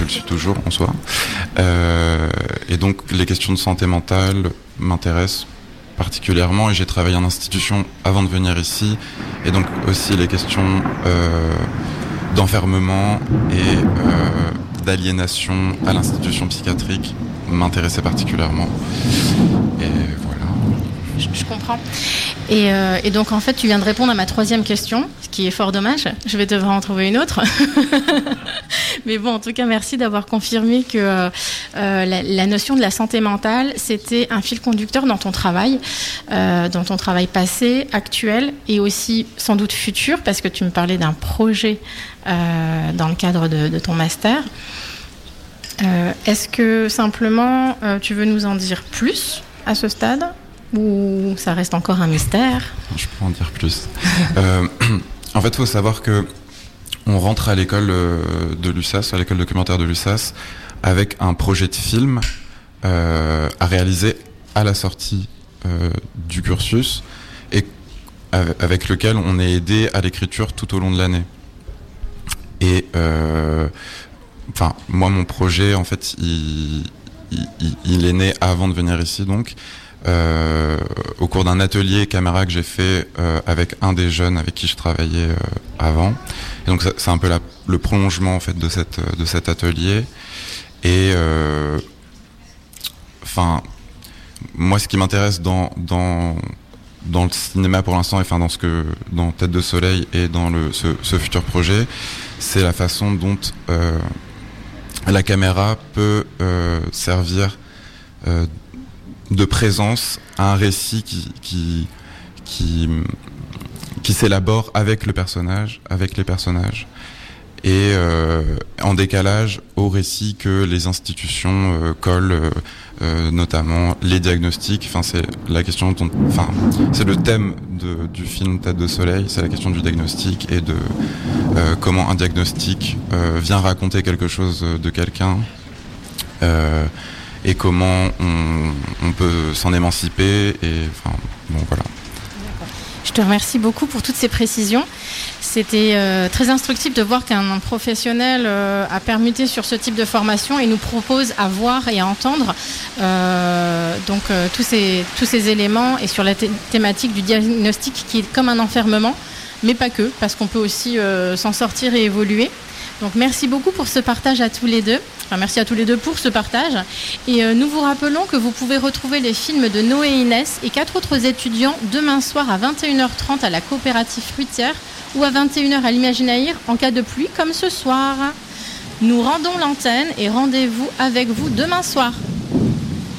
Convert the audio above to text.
le suis toujours en soi. Et donc les questions de santé mentale m'intéressent particulièrement, et j'ai travaillé en institution avant de venir ici, et donc aussi les questions d'enfermement et d'aliénation à l'institution psychiatrique m'intéressaient particulièrement. Et voilà. Je comprends. Et donc en fait tu viens de répondre à ma troisième question, ce qui est fort dommage. Je vais devoir en trouver une autre. Mais bon, en tout cas merci d'avoir confirmé que la notion de la santé mentale c'était un fil conducteur dans ton travail passé, actuel et aussi sans doute futur, parce que tu me parlais d'un projet dans le cadre de ton master. Est-ce que simplement tu veux nous en dire plus à ce stade, ou ça reste encore un mystère? Je peux en dire plus. En fait, il faut savoir que on rentre à l'école de l'USSAS, à l'école documentaire de l'USSAS, avec un projet de film à réaliser à la sortie du cursus, et avec lequel on est aidé à l'écriture tout au long de l'année. Et moi, mon projet, en fait, il est né avant de venir ici, donc. Au cours d'un atelier caméra que j'ai fait avec un des jeunes avec qui je travaillais avant. Et donc c'est un peu le prolongement en fait de cet atelier. Et moi ce qui m'intéresse dans le cinéma pour l'instant, et dans Tête de Soleil et dans ce futur projet, c'est la façon dont la caméra peut servir de présence à un récit qui s'élabore avec les personnages, et en décalage au récit que les institutions collent, notamment les diagnostics. C'est la question c'est le thème du film Tête de Soleil, c'est la question du diagnostic et de comment un diagnostic vient raconter quelque chose de quelqu'un. Et comment on peut s'en émanciper, et voilà. Je te remercie beaucoup pour toutes ces précisions. C'était très instructif de voir qu'un professionnel a permuté sur ce type de formation et nous propose à voir et à entendre tous ces éléments, et sur la thématique du diagnostic qui est comme un enfermement, mais pas que, parce qu'on peut aussi s'en sortir et évoluer. Donc merci beaucoup pour ce partage à tous les deux. Merci à tous les deux pour ce partage. Et nous vous rappelons que vous pouvez retrouver les films de Noé et Inès et 4 autres étudiants demain soir à 21h30 à la coopérative fruitière, ou à 21h à l'Imaginaire en cas de pluie comme ce soir. Nous rendons l'antenne et rendez-vous avec vous demain soir.